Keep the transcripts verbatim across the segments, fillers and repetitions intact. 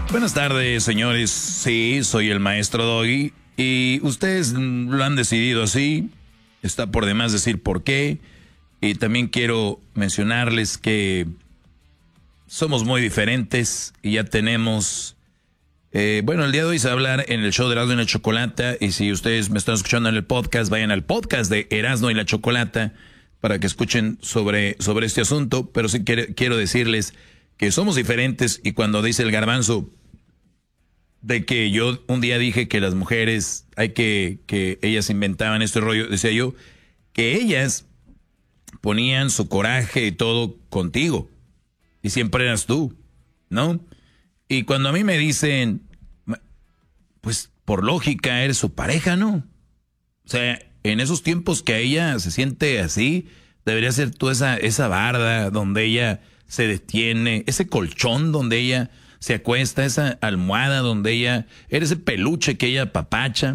Buenas tardes, señores. Sí, soy el maestro Doggy y ustedes lo han decidido así. Está por demás decir por qué. Y también quiero mencionarles que somos muy diferentes y ya tenemos... Eh, bueno, el día de hoy se va a hablar en el show de Erasmo y la Chocolata. Y si ustedes me están escuchando en el podcast, vayan al podcast de Erasmo y la Chocolata para que escuchen sobre, sobre este asunto. Pero sí quiero, quiero decirles que somos diferentes. Y cuando dice el Garbanzo de que yo un día dije que las mujeres, hay que, que ellas inventaban este rollo, decía yo, que ellas ponían su coraje y todo contigo. Y siempre eras tú, ¿no? Y cuando a mí me dicen, pues por lógica eres su pareja, ¿no? O sea, en esos tiempos que ella se siente así, debería ser tú esa, esa barda donde ella se detiene, ese colchón donde ella se acuesta, esa almohada donde ella, eres ese peluche que ella apapacha.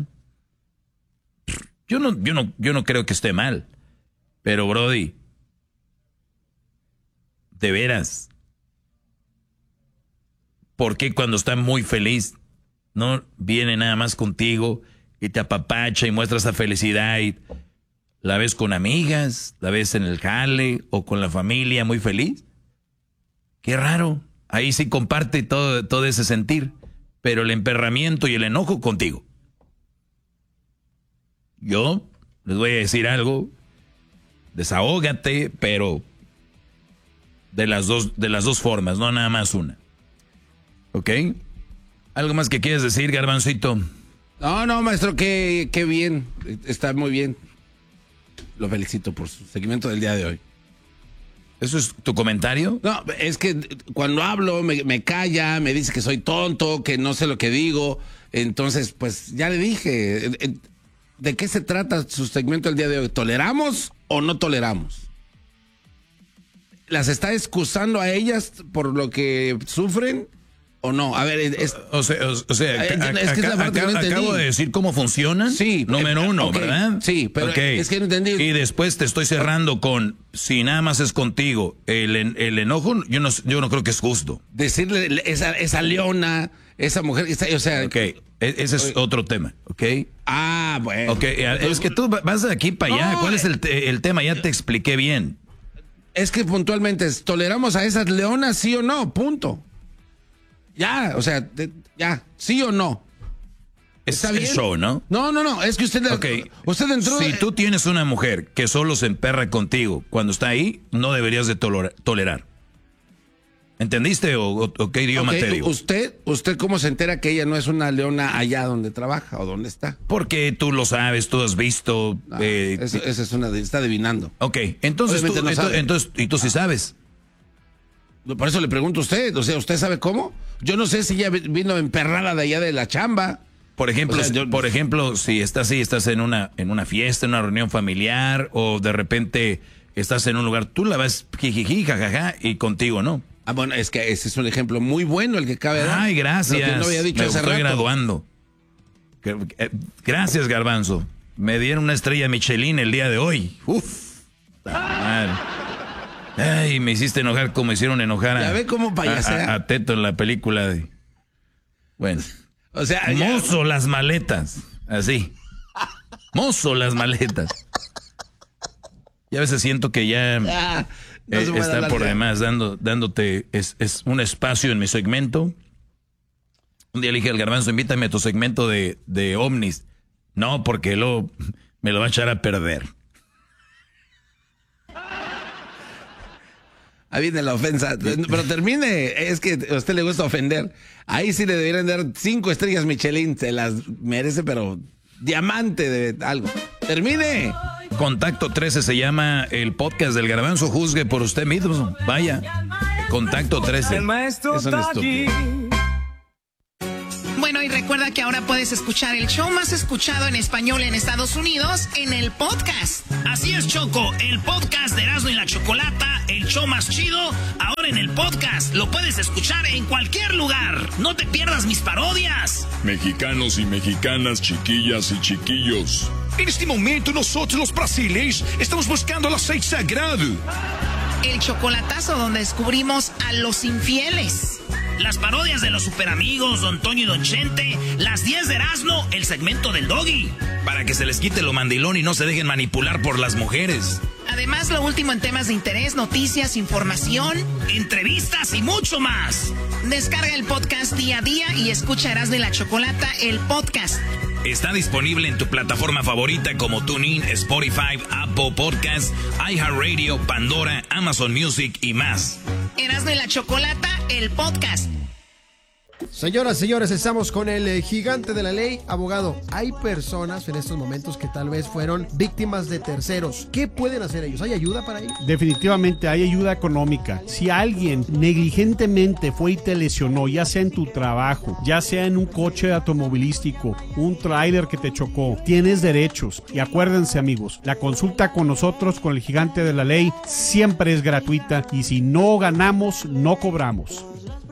Yo no, yo no, yo no creo que esté mal. Pero Brody, de veras, ¿por qué cuando está muy feliz no viene nada más contigo y te apapacha y muestra esa felicidad y la ves con amigas, la ves en el jale o con la familia muy feliz? Qué raro. Ahí sí comparte todo, todo ese sentir, pero el emperramiento y el enojo contigo. Yo les voy a decir algo, desahógate, pero de las dos, de las dos formas, no nada más una. ¿Ok? ¿Algo más que quieres decir, Garbancito? No, no, maestro, qué, qué bien, está muy bien. Lo felicito por su seguimiento del día de hoy. ¿Eso es tu comentario? No, es que cuando hablo me, me calla, me dice que soy tonto, que no sé lo que digo. Entonces, pues ya le dije, ¿de qué se trata su segmento el día de hoy? ¿Toleramos o no toleramos? ¿Las está excusando a ellas por lo que sufren o no? A ver, es, o sea, o, o sea es, a, es que acá, no acabo de decir cómo funcionan. Sí. Número uno, okay, ¿verdad? Sí, pero okay. Es que no entendí. Y después te estoy cerrando con, si nada más es contigo, el, el enojo, yo no, yo no creo que es justo. Decirle esa, esa leona, esa mujer, esa, o sea... Ok, ese es otro tema, ¿ok? Ah, bueno. Ok, es que tú vas de aquí para allá. No, ¿Cuál es el, el tema? Ya te expliqué bien. Es que puntualmente es, ¿toleramos a esas leonas, sí o no? Punto. Ya, o sea, de, ya, sí o no. Es el show, ¿no? No, no, no, es que usted... Okay. Usted entró... Si tú tienes una mujer que solo se emperra contigo cuando está ahí, no deberías de toler tolerar. ¿Entendiste o, o, o qué idioma okay, te digo? ¿Usted, ¿Usted cómo se entera que ella no es una leona allá donde trabaja o donde está? Porque tú lo sabes, tú has visto... No, eh, eso, eso es una... está adivinando. Ok, entonces tú, no entonces, entonces, y tú sí sabes. Por eso le pregunto a usted, o sea, ¿usted sabe cómo? Yo no sé si ella vino emperrada de allá de la chamba. Por ejemplo, o sea, yo, por ejemplo, si estás así, estás en una, en una fiesta, en una reunión familiar, o de repente estás en un lugar, tú la ves jijiji, jajaja, y contigo no. Ah, bueno, es que ese es un ejemplo muy bueno el que cabe dar. Ay, gracias. Lo que no había dicho Me hace estoy rato. graduando. Gracias, Garbanzo. Me dieron una estrella Michelin el día de hoy. Uf. Madre. Ay, me hiciste enojar como hicieron enojar a, ya ve cómo payasea. a, a, a Teto en la película de... Bueno. O sea, Mozo ya... las maletas. Así. Mozo las maletas. Y a veces siento que ya... Ah, no eh, está por ya. demás dando, dándote es, es un espacio en mi segmento. Un día le dije al Garbanzo, invítame a tu segmento de, de ovnis. No, porque luego me lo va a echar a perder. Ahí viene la ofensa. Pero termine, es que a usted le gusta ofender. Ahí sí le deberían dar cinco estrellas Michelin. Se las merece, pero diamante de algo. Termine. Contacto trece se llama el podcast del Garbanzo. Juzgue por usted mismo. Vaya. Contacto trece. El maestro Es un estúpido. Bueno, y recuerda que ahora puedes escuchar el show más escuchado en español en Estados Unidos en el podcast. Así es, Choco, el podcast de Erasmo y la Chocolata, el show más chido, ahora en el podcast. Lo puedes escuchar en cualquier lugar. No te pierdas mis parodias. Mexicanos y mexicanas, chiquillas y chiquillos. En este momento nosotros los brasileños estamos buscando el aceite sagrado. El chocolatazo donde descubrimos a los infieles. las parodias de los superamigos, Don Toño y Don Chente, las diez de Erasmo, el segmento del Doggy. Para que se les quite lo mandilón y no se dejen manipular por las mujeres. Además, lo último en temas de interés, noticias, información, entrevistas y mucho más. Descarga el podcast día a día y escucha Erasmo y la Chocolata, el podcast. Está disponible en tu plataforma favorita como TuneIn, Spotify, Apple Podcasts, iHeartRadio, Pandora, Amazon Music y más. Erasmo y la Chocolata, el podcast. Señoras, señores, estamos con el eh, gigante de la ley, abogado. Hay personas en estos momentos que tal vez fueron víctimas de terceros. ¿Qué pueden hacer ellos? ¿Hay ayuda para ellos? Definitivamente hay ayuda económica. Si alguien negligentemente fue y te lesionó, ya sea en tu trabajo, ya sea en un coche automovilístico, un tráiler que te chocó, tienes derechos. Y acuérdense, amigos, la consulta con nosotros, con el gigante de la ley, siempre es gratuita. Y si no ganamos, no cobramos.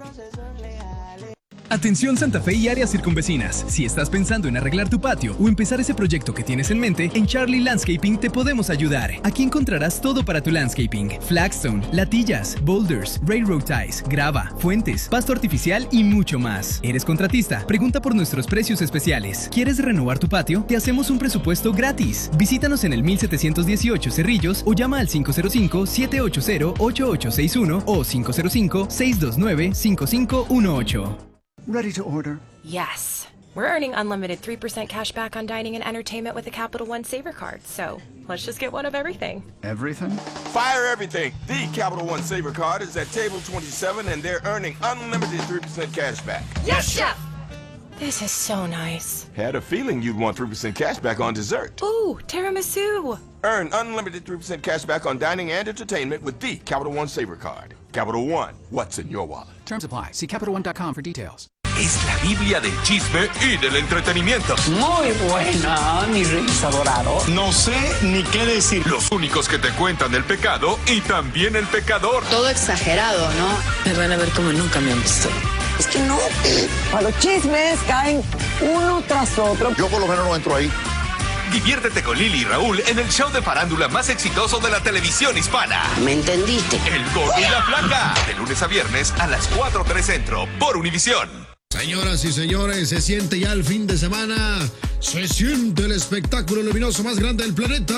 Atención Santa Fe y áreas circunvecinas. Si estás pensando en arreglar tu patio o empezar ese proyecto que tienes en mente, en Charlie Landscaping te podemos ayudar. Aquí encontrarás todo para tu landscaping: flagstone, latillas, boulders, railroad ties, grava, fuentes, pasto artificial y mucho más. ¿Eres contratista? Pregunta por nuestros precios especiales. ¿Quieres renovar tu patio? Te hacemos un presupuesto gratis. Visítanos en el mil setecientos dieciocho Cerrillos o llama al cinco cero cinco, siete ocho cero, ocho ocho seis uno o cinco cero cinco, seis dos nueve, cinco cinco uno ocho. Ready to order? Yes. We're earning unlimited three percent cash back on dining and entertainment with the Capital One Saver Card. So let's just get one of everything. Everything? Fire everything. The Capital One Saver Card is at table twenty-seven and they're earning unlimited three percent cash back. Yes, Chef! This is so nice. Had a feeling you'd want three percent cash back on dessert. Ooh, tiramisu. Earn unlimited three percent cash back on dining and entertainment with the Capital One Saver Card. Capital One, what's in your wallet? Terms apply. See Capital One dot com for details. Es la Biblia del chisme y del entretenimiento. Muy buena, mi reyes adorado. No sé ni qué decir. Los únicos que te cuentan el pecado y también el pecador. Todo exagerado, ¿no? Me van a ver como nunca me han visto. Es que no. A los chismes caen uno tras otro. Yo por lo menos no entro ahí. Diviértete con Lili y Raúl en el show de farándula más exitoso de la televisión hispana. ¿Me entendiste? El Gordo y la Flaca. De lunes a viernes a las cuatro tres Centro por Univisión. Señoras y señores, se siente ya el fin de semana. Se siente el espectáculo luminoso más grande del planeta.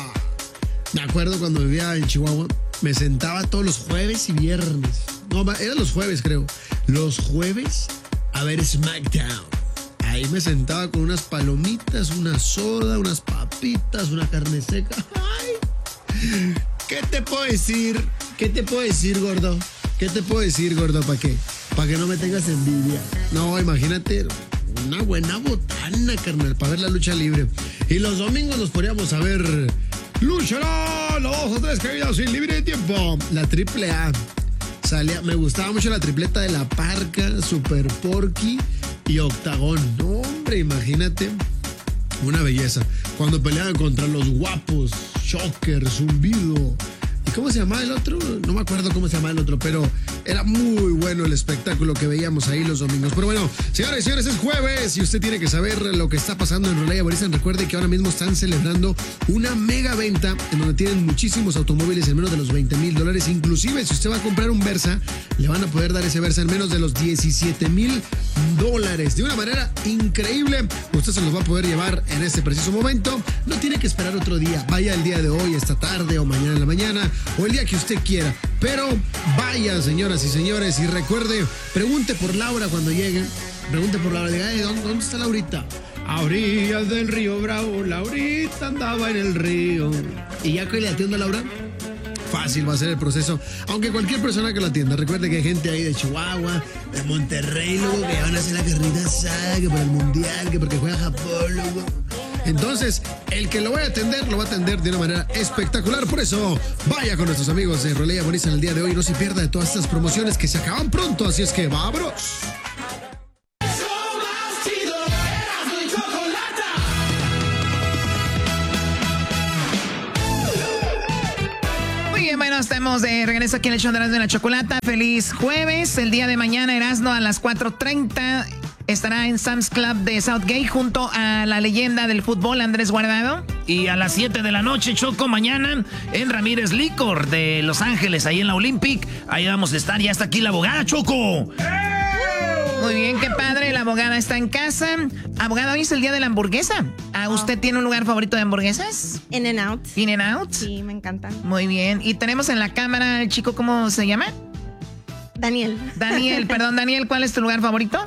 Me acuerdo cuando vivía en Chihuahua, me sentaba todos los jueves y viernes. No, eran los jueves, creo. Los jueves a ver SmackDown. Ahí me sentaba con unas palomitas, una soda, unas papitas, una carne seca. ¡Ay! ¿Qué te puedo decir? ¿Qué te puedo decir, gordo? ¿Qué te puedo decir, gordo? ¿Para qué? Para que no me tengas envidia. No, imagínate, una buena botana, carnal, para ver la lucha libre. Y los domingos nos poníamos a ver Luchará, los dos o tres caídas sin libre de tiempo. La triple A. Salía, me gustaba mucho la tripleta de La Parca, Super Porky y Octagón. No, hombre, imagínate. Una belleza. Cuando peleaban contra los guapos, Shocker, Zumbido. ¿Y cómo se llamaba el otro? No me acuerdo cómo se llamaba el otro, pero era muy bueno el espectáculo que veíamos ahí los domingos. Pero bueno, señores y señores, es jueves y usted tiene que saber lo que está pasando en Rolaya Borizan. Recuerde que ahora mismo están celebrando una mega venta en donde tienen muchísimos automóviles en menos de los veinte mil dólares. Inclusive, si usted va a comprar un Versa, le van a poder dar ese Versa en menos de los diecisiete mil dólares. De una manera increíble, usted se los va a poder llevar en este preciso momento. No tiene que esperar otro día. Vaya el día de hoy, esta tarde o mañana en la mañana o el día que usted quiera. Pero vaya, señoras y señores, y recuerde, pregunte por Laura cuando llegue. Pregunte por Laura. Diga, hey, ¿dónde, ¿dónde está Laurita? A orillas del río Bravo, Laurita andaba en el río. ¿Y ya que le atiendo a Laura? Fácil va a ser el proceso, aunque cualquier persona que lo atienda. Recuerde que hay gente ahí de Chihuahua, de Monterrey, luego que van a hacer la carrita asada, que por el mundial, que porque juega Japón, luego. Entonces, el que lo vaya a atender, lo va a atender de una manera espectacular. Por eso, vaya con nuestros amigos de Rolaya Borizan el día de hoy. No se pierda de todas estas promociones que se acaban pronto, así es que vámonos. Bueno, estamos de regreso aquí en el show de Erasmo y la Chocolata. Feliz jueves. El día de mañana, Erasmo, a las cuatro treinta. estará en Sam's Club de Southgate junto a la leyenda del fútbol, Andrés Guardado. Y a las siete de la noche, Choco, mañana en Ramírez Licor de Los Ángeles, ahí en la Olympic. Ahí vamos a estar. Ya está aquí la abogada, Choco. Muy bien, qué padre. La abogada está en casa. Abogada, hoy es el día de la hamburguesa. ¿A ¿Usted oh. tiene un lugar favorito de hamburguesas? In-N-Out. ¿In-N-Out? Sí, me encanta. Muy bien. Y tenemos en la cámara el chico, ¿cómo se llama? Daniel. Daniel, perdón, Daniel, ¿cuál es tu lugar favorito?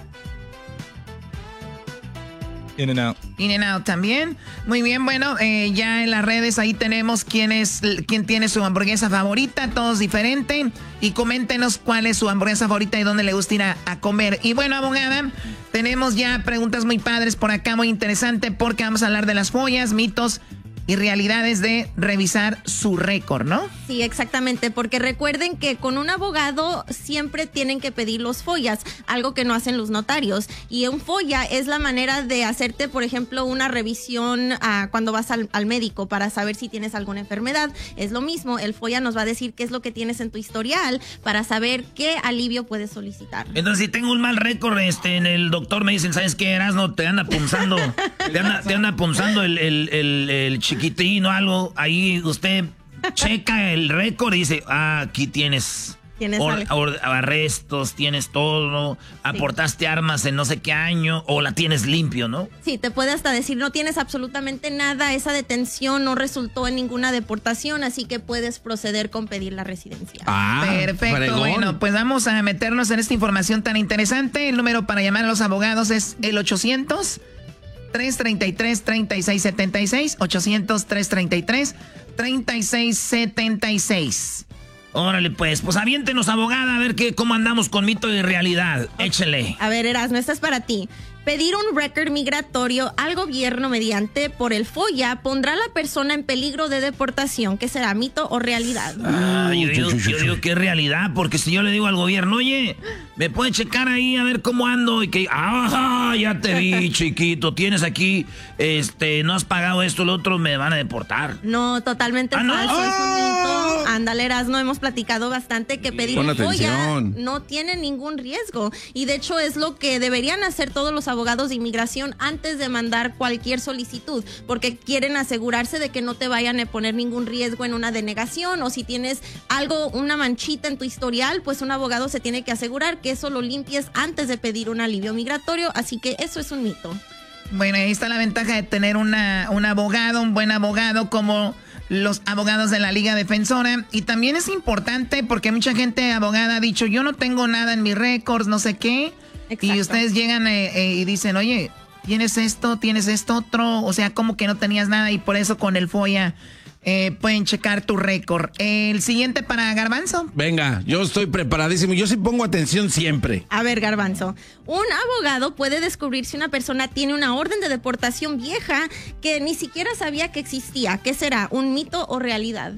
In-N-Out. In-N-Out también. Muy bien, bueno, eh, ya en las redes ahí tenemos quién es, quién tiene su hamburguesa favorita, todos diferentes. Y coméntenos cuál es su hamburguesa favorita y dónde le gusta ir a, a comer. Y bueno, abogada, tenemos ya preguntas muy padres por acá, muy interesante, porque vamos a hablar de las follas, mitos y realidades de revisar su récord, ¿no? Sí, exactamente, porque recuerden que con un abogado siempre tienen que pedir los follas, algo que no hacen los notarios. Y un folla es la manera de hacerte, por ejemplo, una revisión uh, cuando vas al, al médico para saber si tienes alguna enfermedad. Es lo mismo, el folla nos va a decir qué es lo que tienes en tu historial para saber qué alivio puedes solicitar. Entonces, si tengo un mal récord, este, en el doctor me dicen, ¿sabes qué, Erasno? Te anda punzando, te anda, te anda punzando el, el, el, el chiquitín o algo, ahí usted checa el récord y dice, ah, aquí tienes, ¿Tienes or, or, arrestos, tienes todo, sí. aportaste armas en no sé qué año, o la tienes limpio, ¿no? Sí, te puede hasta decir, no tienes absolutamente nada, esa detención no resultó en ninguna deportación, así que puedes proceder con pedir la residencia. Ah, perfecto. Fregón. Bueno, pues vamos a meternos en esta información tan interesante. El número para llamar a los abogados es el ochocientos, tres treinta y tres, treinta y seis setenta y seis, ochocientos, tres treinta y tres, treinta y seis setenta y seis. Órale, pues, pues aviéntenos, abogada, a ver qué, cómo andamos con mito y realidad. Échale. A ver, Erasmo, esta es para ti. Pedir un récord migratorio al gobierno mediante por el folla pondrá a la persona en peligro de deportación. ¿Qué será, mito o realidad? Ah, yo, digo, yo digo que es realidad, porque si yo le digo al gobierno, oye, ¿me puede checar ahí a ver cómo ando? Y que, ah, ya te vi, chiquito, tienes aquí, este, no has pagado esto, lo otro, me van a deportar. No, totalmente ah, falso, no. es un mito. Ándale, Erasmo, hemos platicado bastante que pedir un folla no tiene ningún riesgo. Y de hecho es lo que deberían hacer todos los abogados de inmigración antes de mandar cualquier solicitud, porque quieren asegurarse de que no te vayan a poner ningún riesgo en una denegación, o si tienes algo, una manchita en tu historial, pues un abogado se tiene que asegurar que eso lo limpies antes de pedir un alivio migratorio, así que eso es un mito. Bueno, ahí está la ventaja de tener una, un abogado, un buen abogado como los abogados de la Liga Defensora. Y también es importante porque mucha gente abogada ha dicho, yo no tengo nada en mis récords, no sé qué. Exacto. Y ustedes llegan eh, eh, y dicen, oye, tienes esto, tienes esto otro, o sea, como que no tenías nada, y por eso con el folla eh, pueden checar tu récord. El siguiente para Garbanzo. Venga, yo estoy preparadísimo, yo sí pongo atención siempre. A ver, Garbanzo, un abogado puede descubrir si una persona tiene una orden de deportación vieja que ni siquiera sabía que existía. ¿Qué será, un mito o realidad?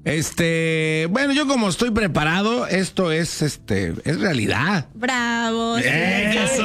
Este, bueno, yo como estoy preparado, esto es, este, es realidad. Bravo. ¡Eso!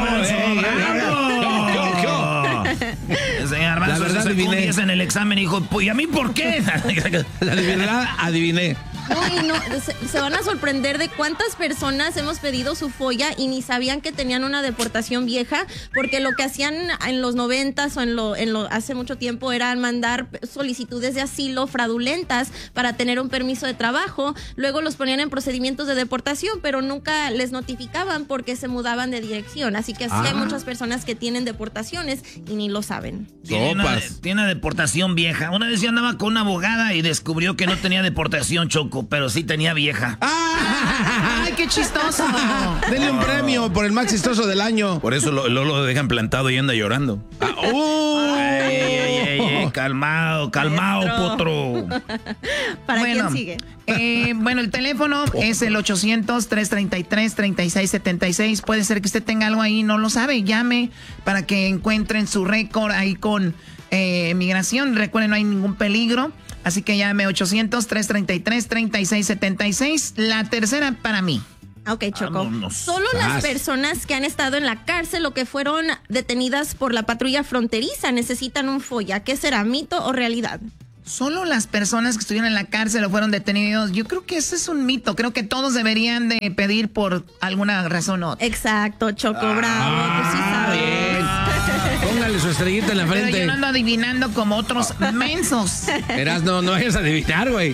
La verdad adiviné. En el examen dijo, ¿y a mí por qué? La verdad adiviné. No, y no, se, se van a sorprender de cuántas personas hemos pedido su folla y ni sabían que tenían una deportación vieja, porque lo que hacían en los noventas o en lo, en lo hace mucho tiempo era mandar solicitudes de asilo fraudulentas para tener un permiso de trabajo, luego los ponían en procedimientos de deportación, pero nunca les notificaban porque se mudaban de dirección, así que así ah. hay muchas personas que tienen deportaciones y ni lo saben. Tiene una, tiene una deportación vieja. Una vez yo andaba con una abogada y descubrió que no tenía deportación, Choco, pero sí tenía vieja. ¡Ah! ¡Ay, qué chistoso! Denle un premio por el más chistoso del año. Por eso lo, lo, lo dejan plantado y anda llorando. Ah, uh. ay, ay, ay, ay, calmado, calmado, Maestro. Potro. ¿Para bueno, quién sigue? Eh, bueno, el teléfono es el ochocientos, tres treinta y tres, treinta y seis setenta y seis. Puede ser que usted tenga algo ahí y no lo sabe. Llame para que encuentren su récord ahí con eh, migración. Recuerden, no hay ningún peligro. Así que llame ochocientos, tres treinta y tres, treinta y seis setenta y seis. La tercera para mí. Ok, Choco. Vámonos. Solo las personas que han estado en la cárcel o que fueron detenidas por la patrulla fronteriza necesitan un folla. ¿Qué será, mito o realidad? solo las personas que estuvieron en la cárcel o fueron detenidos. Yo creo que ese es un mito. Creo que todos deberían de pedir por alguna razón o otra. Exacto, Choco, ah, bravo. Tú sí sabes. Bien. Póngale su estrellita en la frente. Pero yo no ando adivinando como otros mensos. Verás, no, no vayas a adivinar, güey.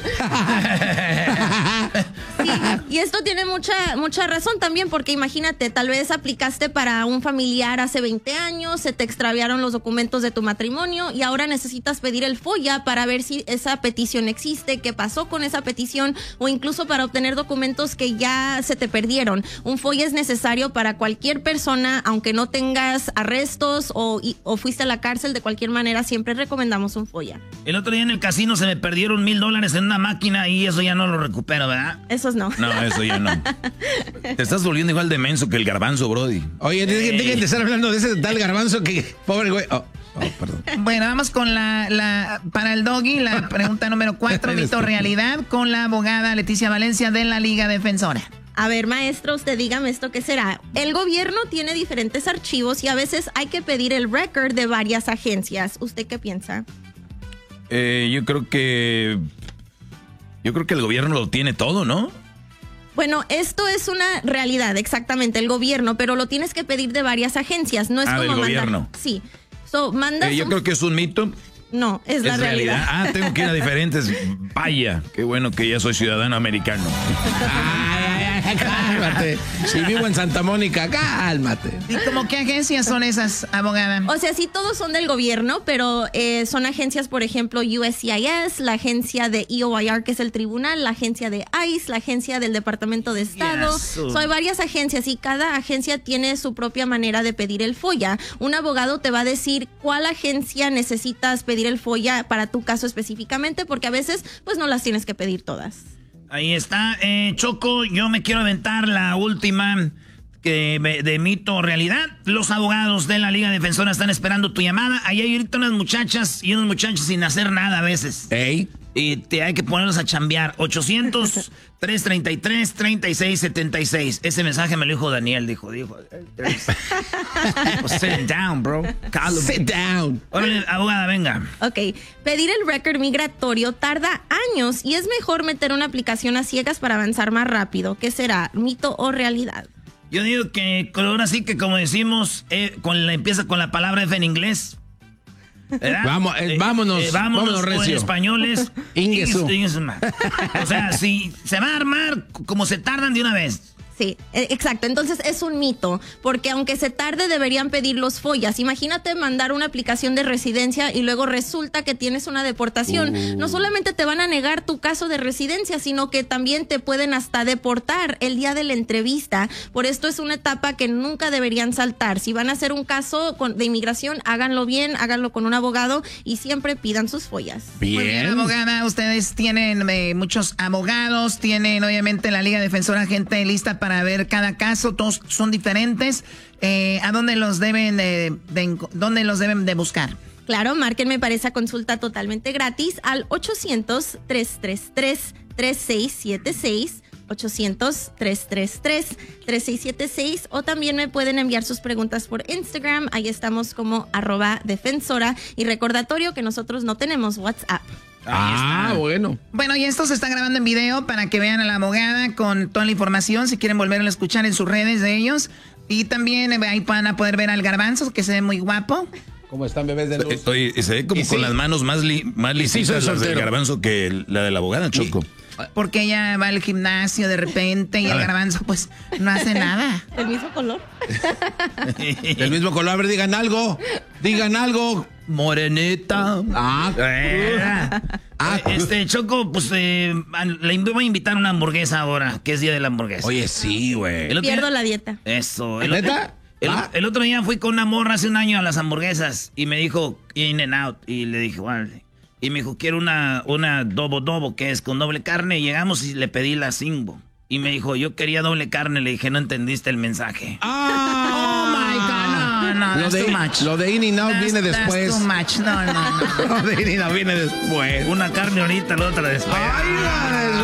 Sí, y esto tiene mucha, mucha razón también, porque imagínate, tal vez aplicaste para un familiar hace veinte años, se te extraviaron los documentos de tu matrimonio y ahora necesitas pedir el FOIA para ver si esa petición existe, qué pasó con esa petición o incluso para obtener documentos que ya se te perdieron. Un FOIA es necesario para cualquier persona, aunque no tengas arrestos o, o fuiste a la cárcel, de cualquier manera siempre recomendamos un FOIA. El otro día en el casino se me perdieron mil dólares en una máquina y eso ya no lo recupero, ¿verdad? Esos no. No, eso ya no. Te estás volviendo igual de menso que el garbanzo, brody. Oye, dejen de estar hablando de ese tal garbanzo que... Pobre güey. Oh, oh, perdón. Bueno, vamos con la, la... Para el Doggy, la pregunta número cuatro, mito o realidad, con la abogada Leticia Valencia de la Liga Defensora. A ver, maestro, usted dígame esto, ¿qué será? El gobierno tiene diferentes archivos y a veces hay que pedir el record de varias agencias. ¿Usted qué piensa? Eh, yo creo que... Yo creo que el gobierno lo tiene todo, ¿no? Bueno, esto es una realidad, exactamente, el gobierno, pero lo tienes que pedir de varias agencias, no es ah, como del mandar. Gobierno. Sí. So, mandas eh, yo un... creo que es un mito. No, es, es la realidad. realidad. Ah, tengo que ir a diferentes. Vaya, qué bueno que ya soy ciudadano americano. Ay, ay, cálmate. Si vivo en Santa Mónica, cálmate. ¿Y como qué agencias son esas, abogada? O sea, sí, todos son del gobierno, pero eh, son agencias, por ejemplo, U S C I S, la agencia de E O I R, que es el tribunal, la agencia de ICE, la agencia del Departamento de Estado. Yes. So, hay varias agencias y cada agencia tiene su propia manera de pedir el FOIA. Un abogado te va a decir cuál agencia necesitas pedir el FOIA para tu caso específicamente, porque a veces pues no las tienes que pedir todas. Ahí está, eh, Choco, yo me quiero aventar la última eh, de mito o realidad. Los abogados de la Liga Defensora están esperando tu llamada. Ahí hay ahorita unas muchachas y unos muchachos sin hacer nada a veces. Ey. Y te hay que ponerlos a chambear. ochocientos, trescientos treinta y tres, treinta y seis setenta y seis. Ese mensaje me lo dijo Daniel. Dijo, dijo. Sit down, bro. Calum. Sit down. Órale, abogada, venga. Ok. Pedir el récord migratorio tarda años y es mejor meter una aplicación a ciegas para avanzar más rápido. ¿Qué será? ¿Mito o realidad? Yo digo que ahora sí que, como decimos, eh, con la, empieza con la palabra F en inglés. Vamos, eh, vámonos, eh, vámonos, vámonos recio. En españoles. Ingesu. O sea, si se va a armar como se tardan de una vez. Sí, exacto. Entonces es un mito, porque aunque se tarde deberían pedir los FOIAs. Imagínate mandar una aplicación de residencia y luego resulta que tienes una deportación. Uh. No solamente te van a negar tu caso de residencia, sino que también te pueden hasta deportar el día de la entrevista. Por esto es una etapa que nunca deberían saltar. Si van a hacer un caso de inmigración, háganlo bien, háganlo con un abogado y siempre pidan sus FOIAs. Bien. Muy bien, abogada. Ustedes tienen eh, muchos abogados, tienen obviamente la Liga Defensora, gente lista para para ver cada caso, todos son diferentes. Eh, ¿A dónde los deben de, de, dónde los deben de buscar? Claro, márquenme para esa consulta totalmente gratis al ochocientos, tres tres tres, tres seis siete seis, ochocientos, tres tres tres, tres seis siete seis, o también me pueden enviar sus preguntas por Instagram. Ahí estamos como arroba defensora, y recordatorio que nosotros no tenemos WhatsApp. Ah, bueno. Bueno, y esto se está grabando en video para que vean a la abogada con toda la información, si quieren volverlo a escuchar en sus redes de ellos. Y también ahí van a poder ver al garbanzo, que se ve muy guapo. ¿Cómo están, bebés de luz? Oye, se ve como con sí? las manos más, li, más lisitas sí, las del garbanzo que la de la abogada, Choco. Porque ella va al gimnasio de repente y el garbanzo pues no hace nada. ¿El mismo color? El mismo color. A ver, digan algo. Digan algo. Moreneta. Ah. ah este, Choco, pues eh, le voy a invitar una hamburguesa ahora, que es día de la hamburguesa. Oye, sí, güey. Pierdo día, la dieta. Eso. El, ¿Neta? El, el, el otro día fui con una morra hace un año a las hamburguesas y me dijo In and Out. Y le dije, vale. Y me dijo, quiero una, una dobo dobo, que es con doble carne. Y llegamos y le pedí la Singbo. Y me dijo, yo quería doble carne. Le dije, no entendiste el mensaje. Ah, oh my God, no, no, lo that's de, too much. Lo de In and Out viene después. That's too much, no, no, no. Lo de In and Out viene después. Una carne ahorita, la otra después. Ay,